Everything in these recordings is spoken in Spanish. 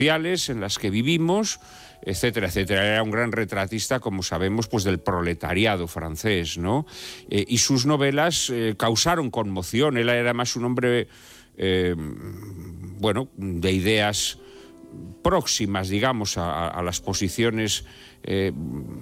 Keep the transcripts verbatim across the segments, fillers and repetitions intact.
sociales en las que vivimos, etcétera, etcétera. Era un gran retratista, como sabemos, pues del proletariado francés, ¿no? Eh, y sus novelas eh, causaron conmoción. Él era más un hombre, eh, bueno, de ideas próximas, digamos, a, a las posiciones, eh,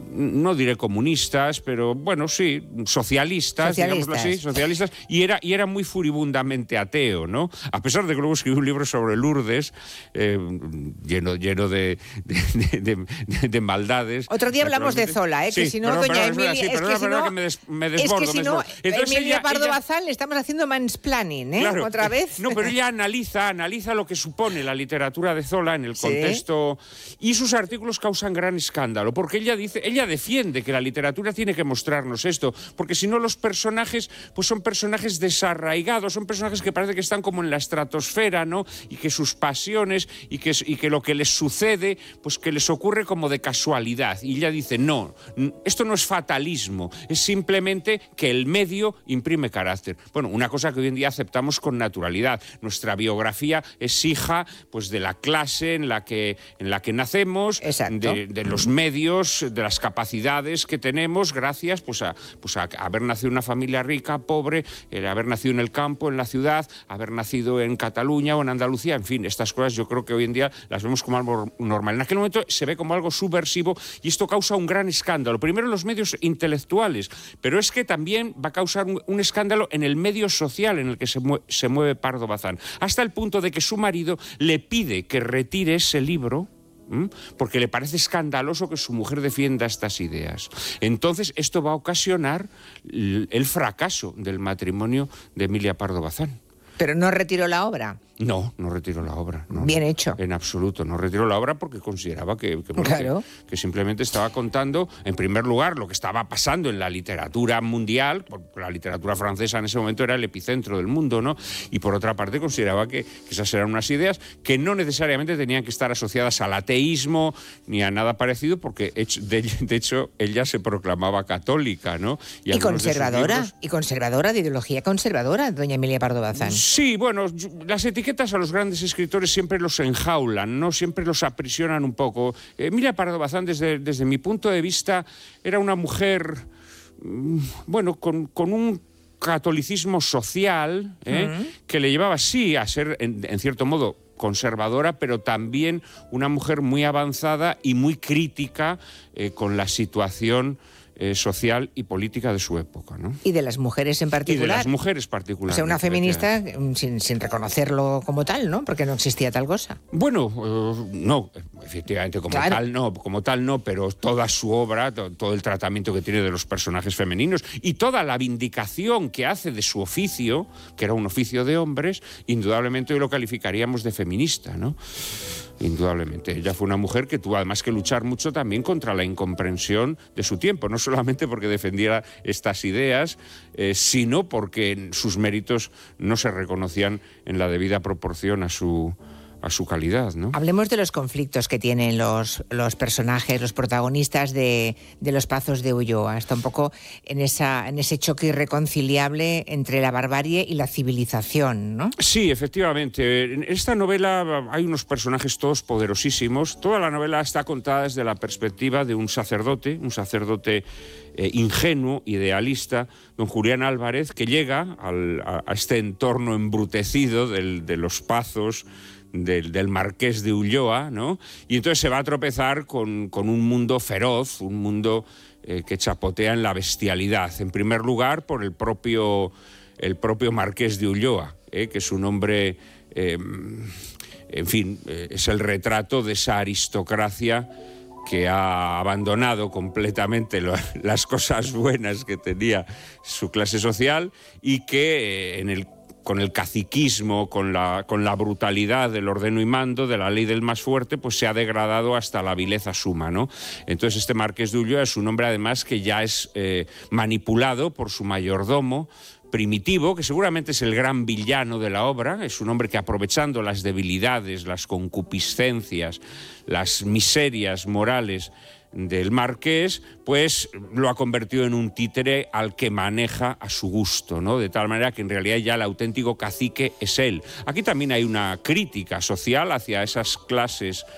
no diré comunistas, pero bueno, sí, socialistas, socialistas. digámoslo así, socialistas, y era, y era muy furibundamente ateo, ¿no? A pesar de que luego escribió un libro sobre Lourdes, eh, lleno, lleno de, de, de, de, de maldades. Otro día hablamos de Zola, ¿eh? Sí, que si no, perdón, doña perdón, Emilia... Sí, es perdona, que si perdona no, que me, des, me desbordo. es que si me no, desbordo. Entonces Emilia ella, Pardo ella, Bazán le estamos haciendo mansplaining, ¿eh? Claro, Otra eh, vez. No, pero ella analiza, analiza lo que supone la literatura de Zola en el Sí. contexto, y sus artículos causan gran escándalo, porque ella dice, ella defiende que la literatura tiene que mostrarnos esto, porque si no los personajes, pues son personajes desarraigados, son personajes que parece que están como en la estratosfera, ¿no? Y que sus pasiones y que, y que lo que les sucede, pues que les ocurre como de casualidad. Y ella dice, no, esto no es fatalismo, es simplemente que el medio imprime carácter. Bueno, una cosa que hoy en día aceptamos con naturalidad. Nuestra biografía es hija, pues, de la clase en la que, en la que nacemos, de, de los medios, de las capacidades que tenemos gracias, pues, a, pues a haber nacido en una familia rica, pobre, el haber nacido en el campo, en la ciudad, haber nacido en Cataluña o en Andalucía, en fin, estas cosas yo creo que hoy en día las vemos como algo normal. En aquel momento se ve como algo subversivo y esto causa un gran escándalo. Primero en los medios intelectuales, pero es que también va a causar un, un escándalo en el medio social en el que se mueve, se mueve Pardo Bazán, hasta el punto de que su marido le pide que retire ese libro, porque le parece escandaloso que su mujer defienda estas ideas. Entonces, esto va a ocasionar el fracaso del matrimonio de Emilia Pardo Bazán. Pero no retiró la obra. No, no retiró la obra. No, Bien no, hecho. En absoluto, no retiró la obra porque consideraba que, que, bueno, claro. que, que simplemente estaba contando, en primer lugar, lo que estaba pasando en la literatura mundial, porque la literatura francesa en ese momento era el epicentro del mundo, ¿no? Y por otra parte consideraba que, que esas eran unas ideas que no necesariamente tenían que estar asociadas al ateísmo ni a nada parecido, porque de, de hecho ella se proclamaba católica, ¿no? Y, y conservadora, libros... y conservadora, de ideología conservadora, doña Emilia Pardo Bazán. Sí, bueno, las etiquetas a los grandes escritores siempre los enjaulan, ¿no? Siempre los aprisionan un poco. Emilia Pardo Bazán, desde, desde mi punto de vista, era una mujer, bueno, con, con un catolicismo social, ¿eh? uh-huh. que le llevaba, sí, a ser, en, en cierto modo, conservadora, pero también una mujer muy avanzada y muy crítica eh, con la situación Eh, social y política de su época, ¿no? Y de las mujeres en particular. Y de las mujeres particularmente. O sea, una feminista sin, sin reconocerlo como tal, ¿no? Porque no existía tal cosa. Bueno, uh, no, efectivamente, como claro. tal no, como tal no, pero toda su obra, to, todo el tratamiento que tiene de los personajes femeninos y toda la vindicación que hace de su oficio, que era un oficio de hombres, indudablemente hoy lo calificaríamos de feminista, ¿no? Indudablemente. Ella fue una mujer que tuvo además que luchar mucho también contra la incomprensión de su tiempo, no solamente porque defendiera estas ideas, eh, sino porque sus méritos no se reconocían en la debida proporción a su, a su calidad, ¿no? Hablemos de los conflictos que tienen los, los personajes, los protagonistas de, de Los Pazos de Ulloa. Está un poco en, esa, en ese choque irreconciliable entre la barbarie y la civilización, ¿no? Sí, efectivamente. En esta novela hay unos personajes todos poderosísimos. Toda la novela está contada desde la perspectiva de un sacerdote, un sacerdote eh, ingenuo, idealista, don Julián Álvarez, que llega al, a, a este entorno embrutecido del, de Los Pazos, Del, del Marqués de Ulloa, ¿no? Y entonces se va a tropezar con, con un mundo feroz, un mundo eh, que chapotea en la bestialidad. En primer lugar, por el propio, el propio Marqués de Ulloa, eh, que es un hombre, eh, en fin, eh, es el retrato de esa aristocracia que ha abandonado completamente lo, las cosas buenas que tenía su clase social y que eh, en el con el caciquismo, con la, con la brutalidad del ordeno y mando, de la ley del más fuerte, pues se ha degradado hasta la vileza suma, ¿no? Entonces este Marqués de Ulloa es un hombre además que ya es eh, manipulado por su mayordomo, Primitivo, que seguramente es el gran villano de la obra. Es un hombre que, aprovechando las debilidades, las concupiscencias, las miserias morales del marqués, pues lo ha convertido en un títere al que maneja a su gusto, ¿no? De tal manera que en realidad ya el auténtico cacique es él. Aquí también hay una crítica social hacia esas clases